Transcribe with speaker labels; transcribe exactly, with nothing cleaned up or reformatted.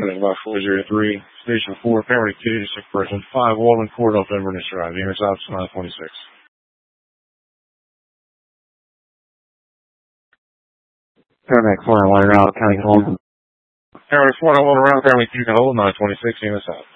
Speaker 1: happening by four zero three, Station four, Paramedic two, sick person, five, Walden Court, off Inverness Drive, units out nine twenty-six.
Speaker 2: Paramedic four, I want to route, county hold.
Speaker 1: Paramedic four, I want to route, Paramedic two, can hold, nine twenty-six, units out.